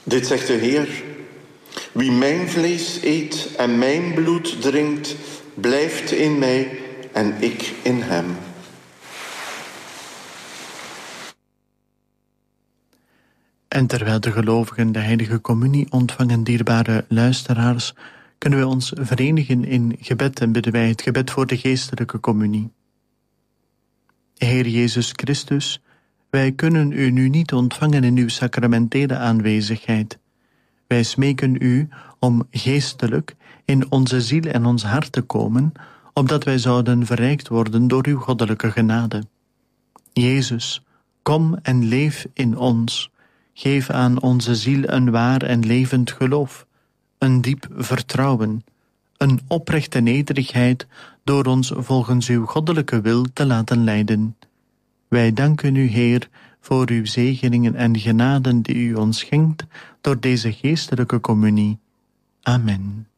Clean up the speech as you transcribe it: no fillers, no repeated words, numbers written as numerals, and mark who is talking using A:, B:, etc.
A: Dit zegt de Heer. Wie mijn vlees eet en mijn bloed drinkt, blijft in mij en ik in hem.
B: En terwijl de gelovigen de heilige communie ontvangen, dierbare luisteraars, kunnen we ons verenigen in gebed en bidden wij het gebed voor de geestelijke communie. Heer Jezus Christus, wij kunnen u nu niet ontvangen in uw sacramentele aanwezigheid. Wij smeken u om geestelijk in onze ziel en ons hart te komen, opdat wij zouden verrijkt worden door uw goddelijke genade. Jezus, kom en leef in ons. Geef aan onze ziel een waar en levend geloof, een diep vertrouwen, een oprechte nederigheid door ons volgens uw goddelijke wil te laten leiden. Wij danken u, Heer, voor uw zegeningen en genaden die u ons schenkt door deze geestelijke communie. Amen.